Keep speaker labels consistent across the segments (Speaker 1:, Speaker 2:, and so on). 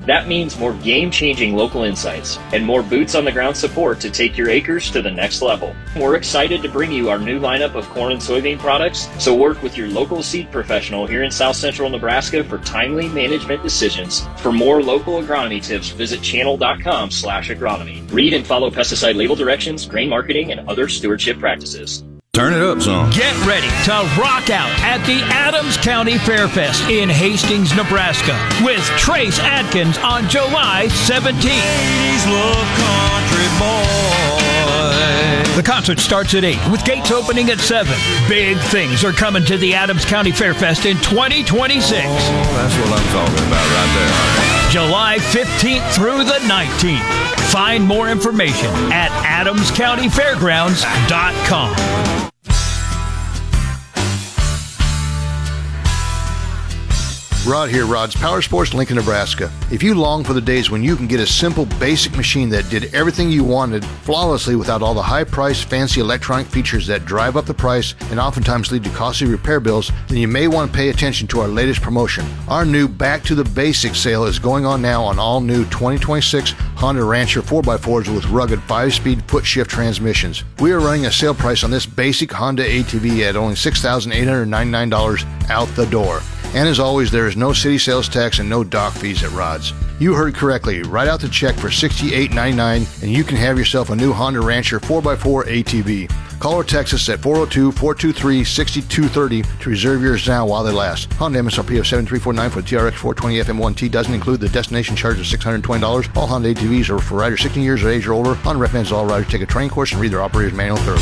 Speaker 1: That means more game-changing local insights and more boots-on-the-ground support to take your acres to the next level. We're excited to bring you our new lineup of corn and soybean products, so work with your local seed professional here in South Central Nebraska for timely management decisions. For more local agronomy tips, visit channel.com/agronomy. Read and follow pesticide label directions, grain marketing, and other stewardship practices.
Speaker 2: Turn it up some.
Speaker 3: Get ready to rock out at the Adams County Fairfest in Hastings, Nebraska with Trace Adkins on July 17th.
Speaker 4: Ladies love country boy.
Speaker 3: The concert starts at 8 with gates opening at 7. Big things are coming to the Adams County Fairfest in 2026.
Speaker 2: Oh, that's what I'm talking about right there.
Speaker 3: July 15th through the 19th. Find more information at adamscountyfairgrounds.com.
Speaker 5: Rod here, Rod's Power Sports, Lincoln, Nebraska. If you long for the days when you can get a simple, basic machine that did everything you wanted flawlessly without all the high-priced, fancy electronic features that drive up the price and oftentimes lead to costly repair bills, then you may want to pay attention to our latest promotion. Our new Back to the Basics sale is going on now on all new 2026 Honda Rancher 4x4s with rugged 5-speed foot-shift transmissions. We are running a sale price on this basic Honda ATV at only $6,899 out the door. And as always, there is no city sales tax and no dock fees at Rod's. You heard correctly. Write out the check for $68.99 and you can have yourself a new Honda Rancher 4x4 ATV. Call or text us at 402-423-6230 to reserve yours now while they last. Honda MSRP of $7,349 for the TRX 420 FM1T doesn't include the destination charge of $620. All Honda ATVs are for riders 16 years of age or older. Honda recommends all riders take a training course and read their operator's manual thoroughly.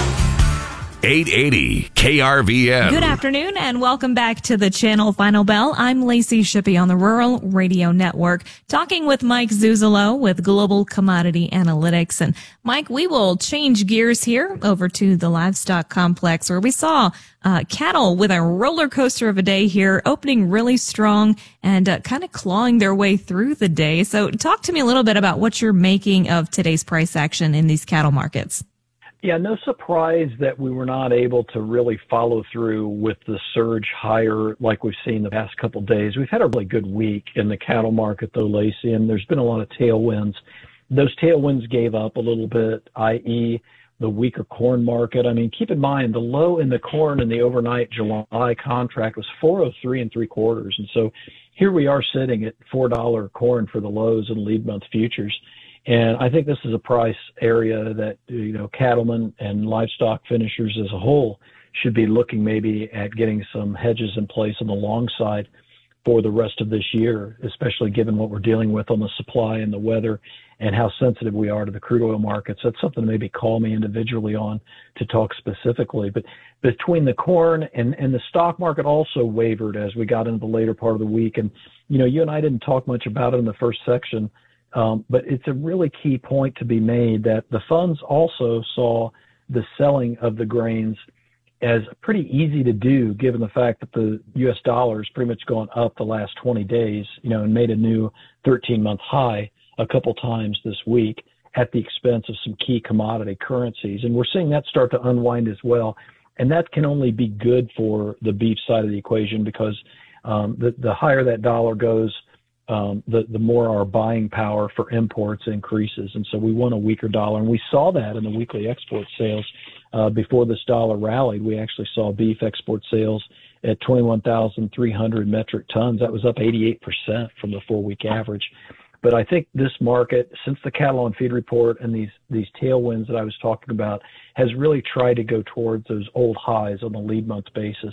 Speaker 2: 880 KRVN.
Speaker 6: Good afternoon and welcome back to the Channel Final Bell. I'm Lacey Shippey on the Rural Radio Network, talking with Mike Zuzolo with Global Commodity Analytics. And Mike, we will change gears here over to the livestock complex where we saw cattle with a roller coaster of a day here, opening really strong and kind of clawing their way through the day. So talk to me a little bit about what you're making of today's price action in these cattle markets.
Speaker 7: Yeah, no surprise that we were not able to really follow through with the surge higher like we've seen the past couple of days. We've had a really good week in the cattle market, though, Lacey, and there's been a lot of tailwinds. Those tailwinds gave up a little bit, i.e., the weaker corn market. I mean, keep in mind, the low in the corn in the overnight July contract was 403 3/4. And so here we are sitting at $4 corn for the lows and lead month futures. And I think this is a price area that, cattlemen and livestock finishers as a whole should be looking maybe at getting some hedges in place on the long side for the rest of this year, especially given what we're dealing with on the supply and the weather and how sensitive we are to the crude oil markets. That's something to maybe call me individually on to talk specifically. But between the corn and the stock market also wavered as we got into the later part of the week. And, you and I didn't talk much about it in the first section. But it's a really key point to be made that the funds also saw the selling of the grains as pretty easy to do, given the fact that the U.S. dollar has pretty much gone up the last 20 days, and made a new 13-month high a couple times this week at the expense of some key commodity currencies. And we're seeing that start to unwind as well. And that can only be good for the beef side of the equation because the higher that dollar goes, the more our buying power for imports increases. And so we want a weaker dollar. And we saw that in the weekly export sales. Before this dollar rallied, we actually saw beef export sales at 21,300 metric tons. That was up 88% from the 4-week average. But I think this market, since the cattle on feed report and these tailwinds that I was talking about, has really tried to go towards those old highs on the lead month basis.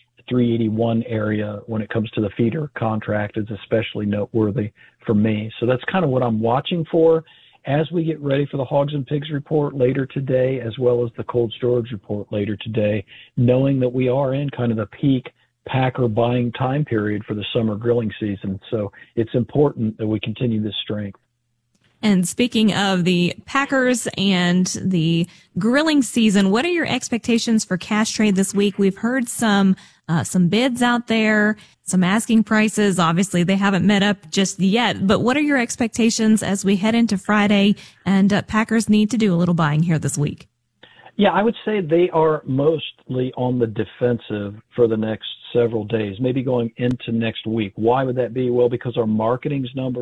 Speaker 7: 381 area when it comes to the feeder contract is especially noteworthy for me. So that's kind of what I'm watching for as we get ready for the hogs and pigs report later today, as well as the cold storage report later today, knowing that we are in kind of the peak packer buying time period for the summer grilling season. So it's important that we continue this strength.
Speaker 6: And speaking of the packers and the grilling season, what are your expectations for cash trade this week? We've heard some bids out there, some asking prices. Obviously, they haven't met up just yet. But what are your expectations as we head into Friday and packers need to do a little buying here this week?
Speaker 7: Yeah, I would say they are mostly on the defensive for the next several days, maybe going into next week. Why would that be? Well, because our marketing's numbers